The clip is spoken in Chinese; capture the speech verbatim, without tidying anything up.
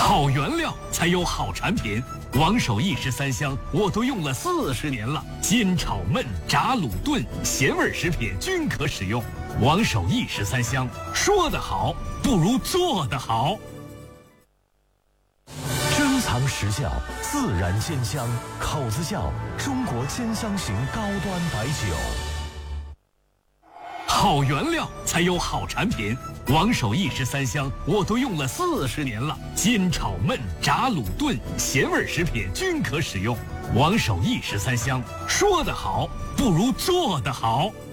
好原料才有好产品。王守义十三香我都用了四十年了，煎炒焖炸卤炖咸味食品均可使用。王守义十三香，说得好不如做得好。 珍藏实效，自然鲜香，口子窖中国煎香型高端白酒。 好原料才有好产品。王守义十三香我都用了四十年了，煎炒焖炸卤炖咸味食品均可使用。王守义十三香，说得好不如做得好。